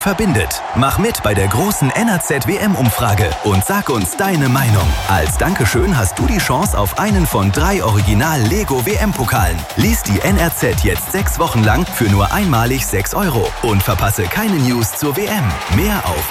verbindet. Mach mit bei der großen NRZ WM-Umfrage und sag uns deine Meinung. Als Dankeschön hast du die Chance auf einen von 3 Original-Lego-WM-Pokalen. Lies die NRZ jetzt 6 Wochen lang für nur einmalig 6 € und verpasse keine News zur WM. Mehr auf